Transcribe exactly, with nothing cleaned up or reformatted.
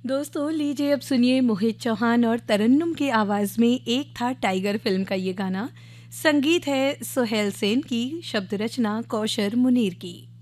दोस्तों लीजिए अब सुनिए मोहित चौहान और तरन्नुम की आवाज़ में एक था टाइगर फिल्म का ये गाना। संगीत है सुहेल सेन की, शब्द रचना कौशर मुनीर की।